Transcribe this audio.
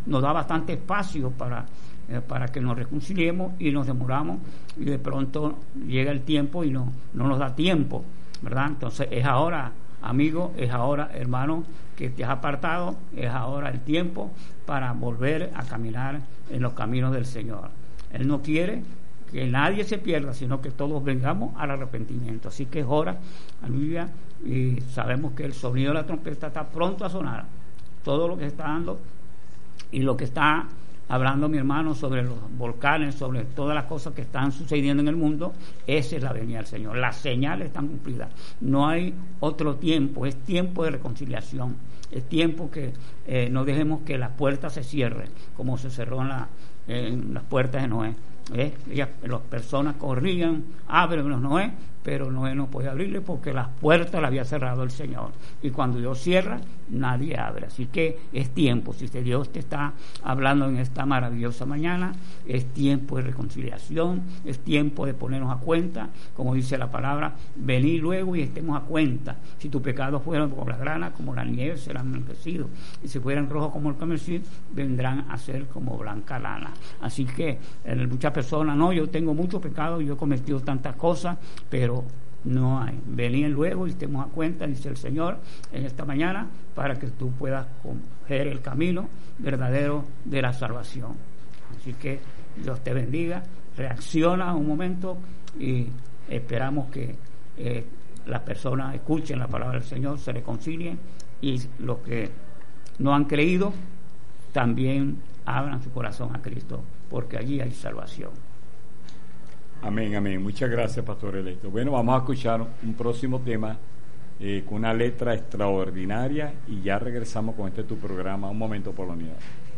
nos da bastante espacio para que nos reconciliemos, y nos demoramos, y de pronto llega el tiempo y no nos da tiempo, ¿verdad? Entonces es ahora, amigo, es ahora, hermano, que te has apartado, es ahora el tiempo para volver a caminar en los caminos del Señor. Él no quiere que nadie se pierda, sino que todos vengamos al arrepentimiento. Así que es hora, aleluya, y sabemos que el sonido de la trompeta está pronto a sonar. Todo lo que está dando y lo que está hablando mi hermano sobre los volcanes, sobre todas las cosas que están sucediendo en el mundo, esa es la venida del Señor. Las señales están cumplidas. No hay otro tiempo, es tiempo de reconciliación. Es tiempo que no dejemos que las puertas se cierren, como se cerró en las puertas de Noé. Las personas corrían, ábrenos Noé, pero Noé no podía abrirle porque las puertas las había cerrado el Señor, y cuando Dios cierra nadie abre. Así que es tiempo, si Dios te está hablando en esta maravillosa mañana, es tiempo de reconciliación, es tiempo de ponernos a cuenta, como dice la palabra, venid luego y estemos a cuenta. Si tus pecados fueran como la grana, como la nieve, serán blanquecidos, y si fueran rojos como el carmesí, vendrán a ser como blanca lana. Así que muchas personas, no, yo tengo muchos pecados, yo he cometido tantas cosas, pero no hay. Venid luego y estemos a cuenta, dice el Señor en esta mañana, para que tú puedas coger el camino verdadero de la salvación. Así que Dios te bendiga, reacciona un momento, y esperamos que las personas escuchen la palabra del Señor, se reconcilien, y los que no han creído también abran su corazón a Cristo, porque allí hay salvación. Amén, amén. Muchas gracias, Pastor Electo. Bueno, vamos a escuchar un próximo tema con una letra extraordinaria, y ya regresamos con tu programa, Un Momento por la Unidad.